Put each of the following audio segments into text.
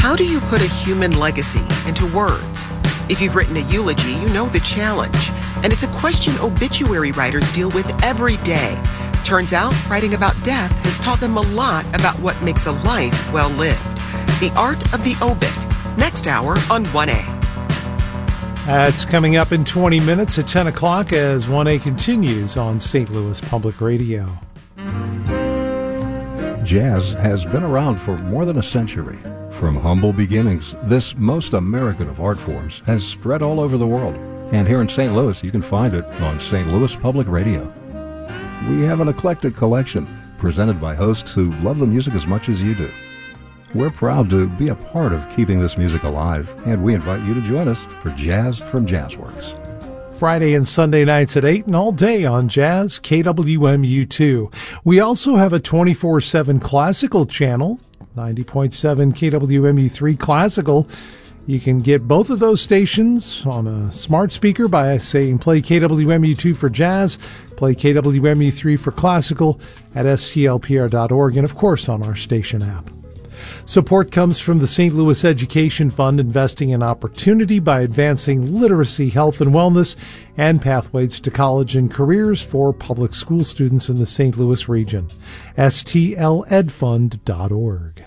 How do you put a human legacy into words? If you've written a eulogy, you know the challenge. And it's a question obituary writers deal with every day. Turns out, writing about death has taught them a lot about what makes a life well lived. The Art of the Obit. Next hour on 1A. It's coming up in 20 minutes at 10 o'clock as 1A continues on St. Louis Public Radio. Jazz has been around for more than a century. From humble beginnings, this most American of art forms has spread all over the world. And here in St. Louis, you can find it on St. Louis Public Radio. We have an eclectic collection presented by hosts who love the music as much as you do. We're proud to be a part of keeping this music alive, and we invite you to join us for Jazz from Jazzworks. Friday and Sunday nights at 8 and all day on Jazz, KWMU2. We also have a 24/7 classical channel, 90.7 KWMU3 Classical. You can get both of those stations on a smart speaker by saying play KWMU2 for jazz, play KWMU3 for classical at stlpr.org, and of course on our station app. Support comes from the St. Louis Education Fund, investing in opportunity by advancing literacy, health, and wellness, and pathways to college and careers for public school students in the St. Louis region. stledfund.org.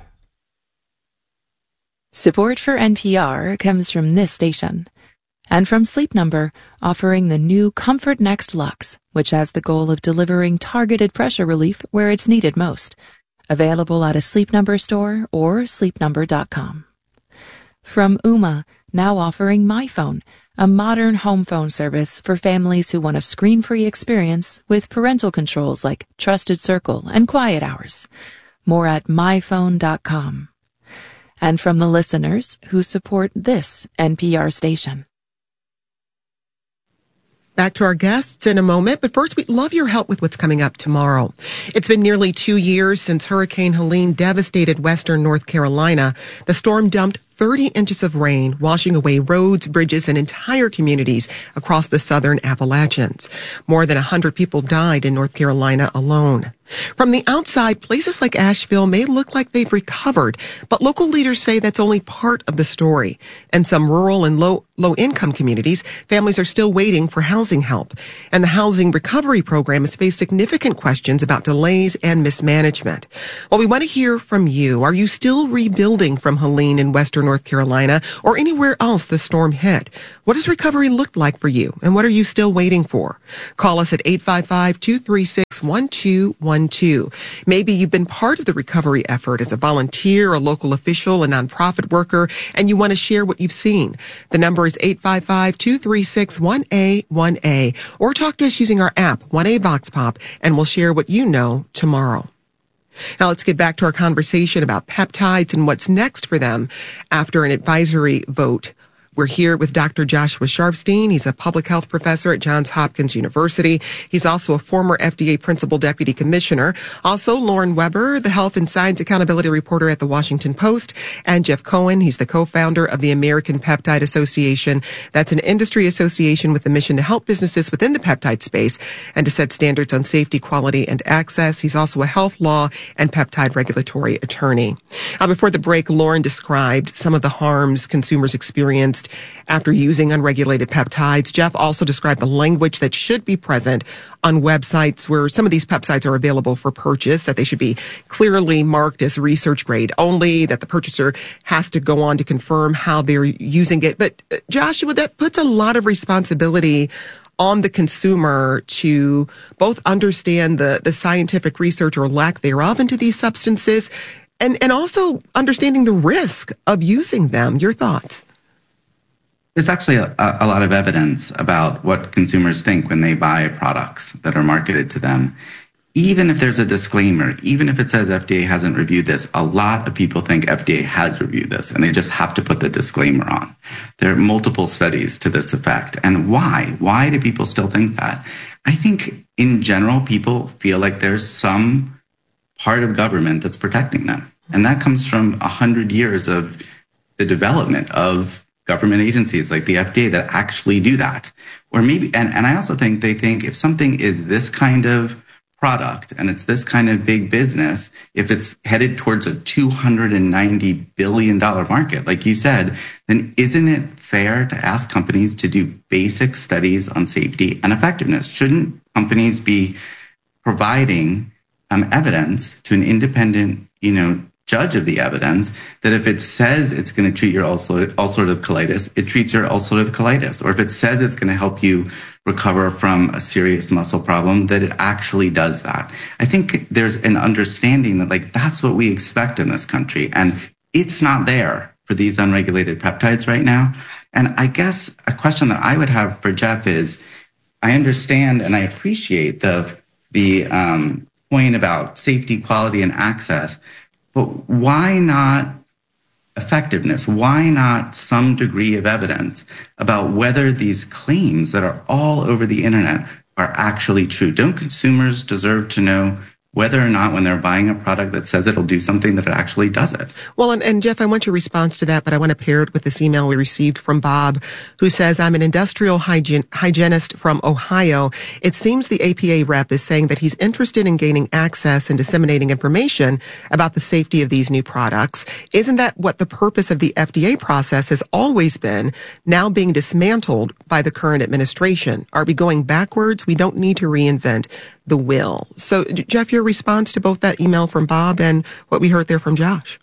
Support for NPR comes from this station. And from Sleep Number, offering the new Comfort Next Luxe, which has the goal of delivering targeted pressure relief where it's needed most. Available at a Sleep Number store or sleepnumber.com. From Ooma, now offering MyPhone, a modern home phone service for families who want a screen-free experience with parental controls like Trusted Circle and Quiet Hours. More at myphone.com. And from the listeners who support this NPR station. Back to our guests in a moment, but first we'd love your help with what's coming up tomorrow. It's been nearly 2 years since Hurricane Helene devastated western North Carolina. The storm dumped 30 inches of rain, washing away roads, bridges, and entire communities across the southern Appalachians. More than 100 people died in North Carolina alone. From the outside, places like Asheville may look like they've recovered, but local leaders say that's only part of the story. In some rural and low-income communities, families are still waiting for housing help. And the Housing Recovery Program has faced significant questions about delays and mismanagement. Well, we want to hear from you. Are you still rebuilding from Helene in western North Carolina or anywhere else the storm hit? What does recovery look like for you, and what are you still waiting for? Call us at 855-236-1212. Maybe you've been part of the recovery effort as a volunteer, a local official, a nonprofit worker, and you want to share what you've seen. The number is 855-236-1A1A, or talk to us using our app, 1A Vox Pop, and we'll share what you know tomorrow. Now let's get back to our conversation about peptides and what's next for them after an advisory vote. We're here with Dr. Joshua Sharfstein. He's a public health professor at Johns Hopkins University. He's also a former FDA Principal Deputy Commissioner. Also, Lauren Weber, the Health and Science Accountability Reporter at The Washington Post. And Jeff Cohen, he's the co-founder of the American Peptide Association. That's an industry association with the mission to help businesses within the peptide space and to set standards on safety, quality, and access. He's also a health law and peptide regulatory attorney. Before the break, Lauren described some of the harms consumers experienced after using unregulated peptides. Jeff also described the language that should be present on websites where some of these peptides are available for purchase, that they should be clearly marked as research grade only, that the purchaser has to go on to confirm how they're using it. But Joshua, that puts a lot of responsibility on the consumer to both understand the scientific research or lack thereof into these substances and also understanding the risk of using them. Your thoughts? There's actually a lot of evidence about what consumers think when they buy products that are marketed to them. Even if there's a disclaimer, even if it says FDA hasn't reviewed this, a lot of people think FDA has reviewed this, and they just have to put the disclaimer on. There are multiple studies to this effect. And why? Why do people still think that? I think in general, people feel like there's some part of government that's protecting them. And that comes from 100 years of the development of government agencies like the FDA that actually do that. Or maybe, and I also think they think if something is this kind of product and it's this kind of big business, if it's headed towards a $290 billion market, like you said, then isn't it fair to ask companies to do basic studies on safety and effectiveness? Shouldn't companies be providing evidence to an independent, judge of the evidence that if it says it's going to treat your ulcerative colitis, it treats your ulcerative colitis. Or if it says it's going to help you recover from a serious muscle problem, that it actually does that. I think there's an understanding that that's what we expect in this country. And it's not there for these unregulated peptides right now. And I guess a question that I would have for Jeff is, I understand and I appreciate the point about safety, quality, and access, but why not effectiveness? Why not some degree of evidence about whether these claims that are all over the internet are actually true? Don't consumers deserve to know whether or not when they're buying a product that says it'll do something that it actually does it? Well, and Jeff, I want your response to that, but I want to pair it with this email we received from Bob, who says, I'm an industrial hygienist from Ohio. It seems the APA rep is saying that he's interested in gaining access and disseminating information about the safety of these new products. Isn't that what the purpose of the FDA process has always been, now being dismantled by the current administration? Are we going backwards? We don't need to reinvent the wheel. So, Jeff, your response to both that email from Bob and what we heard there from Josh?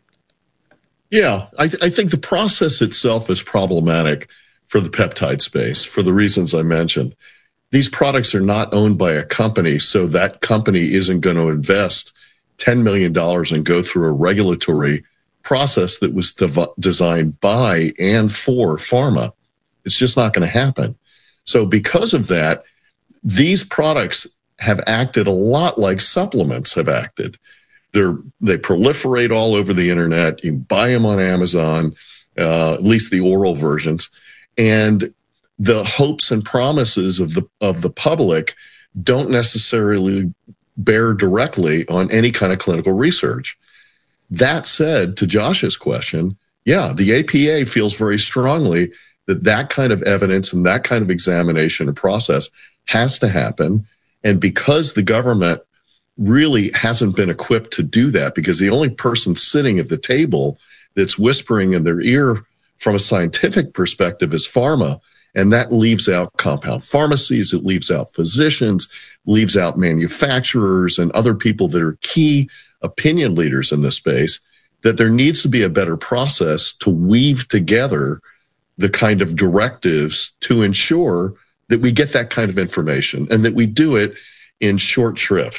Yeah, I think the process itself is problematic for the peptide space for the reasons I mentioned. These products are not owned by a company, so that company isn't going to invest $10 million and go through a regulatory process that was designed by and for pharma. It's just not going to happen. So because of that, these products have acted a lot like supplements have acted. They proliferate all over the internet. You can buy them on Amazon, at least the oral versions. And the hopes and promises of the public don't necessarily bear directly on any kind of clinical research. That said, to Josh's question, yeah, the APA feels very strongly that kind of evidence and that kind of examination and process has to happen. And because the government really hasn't been equipped to do that, because the only person sitting at the table that's whispering in their ear from a scientific perspective is pharma, and that leaves out compound pharmacies, it leaves out physicians, leaves out manufacturers and other people that are key opinion leaders in this space, that there needs to be a better process to weave together the kind of directives to ensure that we get that kind of information and that we do it in short shrift.